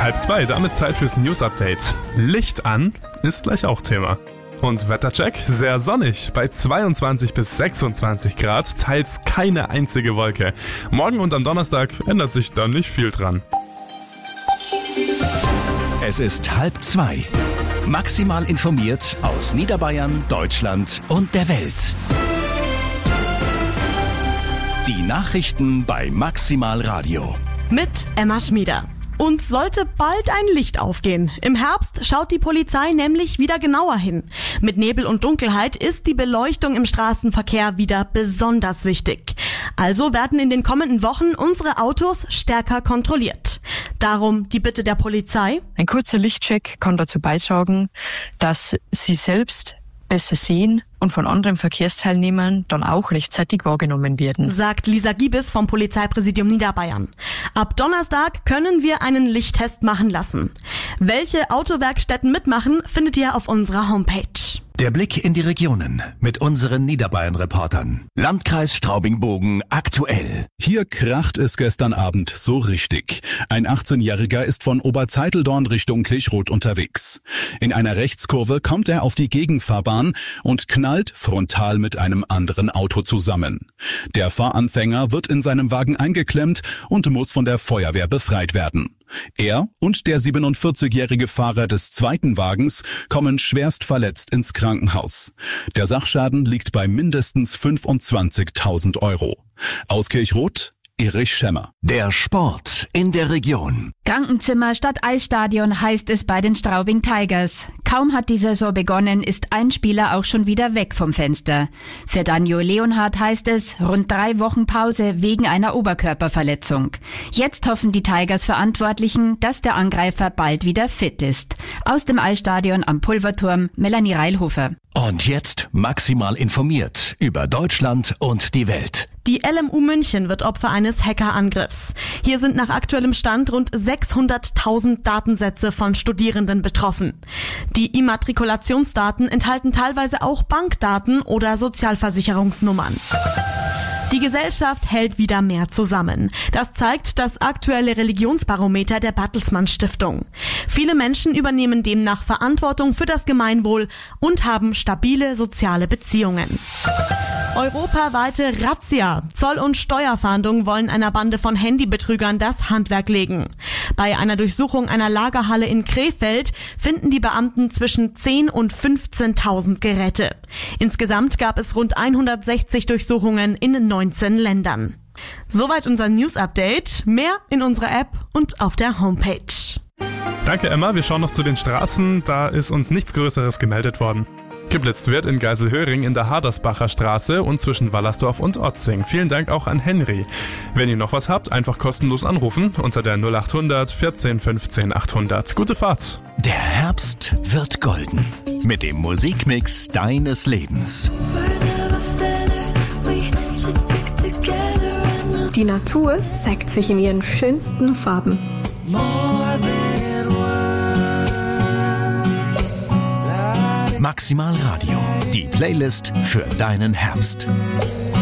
1:30, damit Zeit fürs News-Update. Licht an ist gleich auch Thema. Und Wettercheck, sehr sonnig, bei 22 bis 26 Grad, teils keine einzige Wolke. Morgen und am Donnerstag ändert sich da nicht viel dran. Es ist 1:30. Maximal informiert aus Niederbayern, Deutschland und der Welt. Die Nachrichten bei Maximal Radio. Mit Emma Schmieder. Uns sollte bald ein Licht aufgehen. Im Herbst schaut die Polizei nämlich wieder genauer hin. Mit Nebel und Dunkelheit ist die Beleuchtung im Straßenverkehr wieder besonders wichtig. Also werden in den kommenden Wochen unsere Autos stärker kontrolliert. Darum die Bitte der Polizei. Ein kurzer Lichtcheck kann dazu beitragen, dass Sie selbst besser sehen und von anderen Verkehrsteilnehmern dann auch rechtzeitig wahrgenommen werden, sagt Lisa Giebes vom Polizeipräsidium Niederbayern. Ab Donnerstag können wir einen Lichttest machen lassen. Welche Autowerkstätten mitmachen, findet ihr auf unserer Homepage. Der Blick in die Regionen mit unseren Niederbayern-Reportern. Landkreis Straubing-Bogen aktuell. Hier kracht es gestern Abend so richtig. Ein 18-Jähriger ist von Oberzeiteldorn Richtung Kirchrot unterwegs. In einer Rechtskurve kommt er auf die Gegenfahrbahn und knallt frontal mit einem anderen Auto zusammen. Der Fahranfänger wird in seinem Wagen eingeklemmt und muss von der Feuerwehr befreit werden. Er und der 47-jährige Fahrer des zweiten Wagens kommen schwerst verletzt ins Krankenhaus. Der Sachschaden liegt bei mindestens 25.000 €. Aus Kirchrot, Erich Schemmer. Der Sport in der Region. Krankenzimmer statt Eisstadion heißt es bei den Straubing Tigers. Kaum hat die Saison begonnen, ist ein Spieler auch schon wieder weg vom Fenster. Für Danjo Leonhardt heißt es rund 3 Wochen Pause wegen einer Oberkörperverletzung. Jetzt hoffen die Tigers-Verantwortlichen, dass der Angreifer bald wieder fit ist. Aus dem Eisstadion am Pulverturm, Melanie Reilhofer. Und jetzt maximal informiert über Deutschland und die Welt. Die LMU München wird Opfer eines Hackerangriffs. Hier sind nach aktuellem Stand rund 600.000 Datensätze von Studierenden betroffen. Die Immatrikulationsdaten enthalten teilweise auch Bankdaten oder Sozialversicherungsnummern. Die Gesellschaft hält wieder mehr zusammen. Das zeigt das aktuelle Religionsbarometer der Bertelsmann Stiftung. Viele Menschen übernehmen demnach Verantwortung für das Gemeinwohl und haben stabile soziale Beziehungen. Europaweite Razzia. Zoll- und Steuerfahndung wollen einer Bande von Handybetrügern das Handwerk legen. Bei einer Durchsuchung einer Lagerhalle in Krefeld finden die Beamten zwischen 10.000 und 15.000 Geräte. Insgesamt gab es rund 160 Durchsuchungen in 19 Ländern. Soweit unser News-Update. Mehr in unserer App und auf der Homepage. Danke Emma, wir schauen noch zu den Straßen, da ist uns nichts Größeres gemeldet worden. Geblitzt wird in Geiselhöring in der Hadersbacher Straße und zwischen Wallersdorf und Otzing. Vielen Dank auch an Henry. Wenn ihr noch was habt, einfach kostenlos anrufen unter der 0800 14 15 800. Gute Fahrt. Der Herbst wird golden mit dem Musikmix deines Lebens. Die Natur zeigt sich in ihren schönsten Farben. Maximal Radio, die Playlist für deinen Herbst.